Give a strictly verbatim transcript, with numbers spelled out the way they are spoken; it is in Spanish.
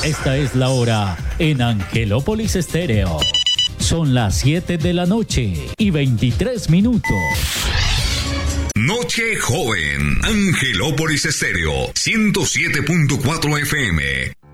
Esta es la hora en Angelópolis Estéreo. Son las siete de la noche y veintitrés minutos. Noche joven, Angelópolis Estéreo, ciento siete punto cuatro F M.